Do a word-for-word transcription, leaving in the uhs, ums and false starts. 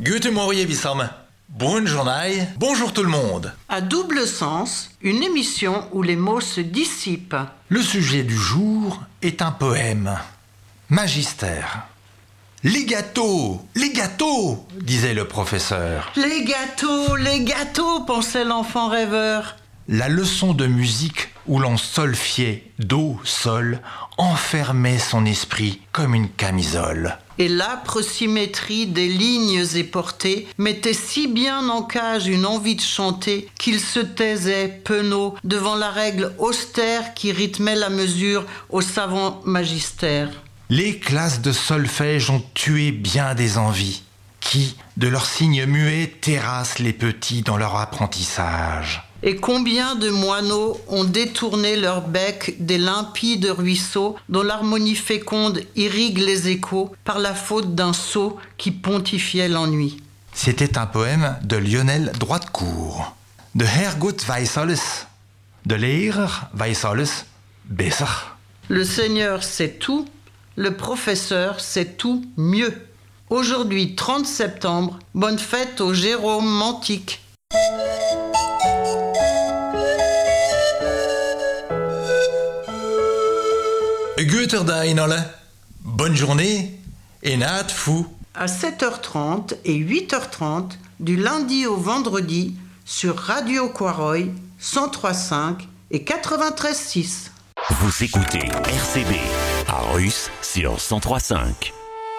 Guten Morgen, Wissam. Bonne journée. Bonjour tout le monde. À double sens, une émission où les mots se dissipent. Le sujet du jour est un poème. Magister. Les gâteaux, les gâteaux, disait le professeur. Les gâteaux, les gâteaux, pensait l'enfant rêveur. La leçon de musique où l'on solfiait do, sol, enfermait son esprit comme une camisole. Et l'âpre symétrie des lignes éportées mettait si bien en cage une envie de chanter qu'il se taisait, penaud, devant la règle austère qui rythmait la mesure au savant magistère. Les classes de solfège ont tué bien des envies, qui, de leurs signes muets, terrassent les petits dans leur apprentissage. Et combien de moineaux ont détourné leur bec des limpides ruisseaux dont l'harmonie féconde irrigue les échos par la faute d'un sot qui pontifiait l'ennui. C'était un poème de Lionel Droitcourt. De Herrgott weiß alles, de Lehrer weiß alles besser. Le Seigneur sait tout, le professeur sait tout mieux. Aujourd'hui, trente septembre, bonne fête au Jérôme Mantique. Guter Dag alle. Bonne journée et naat fou. À sept heures trente et huit heures trente, du lundi au vendredi, sur Radio Quaroy, cent trois virgule cinq et quatre-vingt-treize virgule six. Vous écoutez R C B à Russe sur cent trois virgule cinq.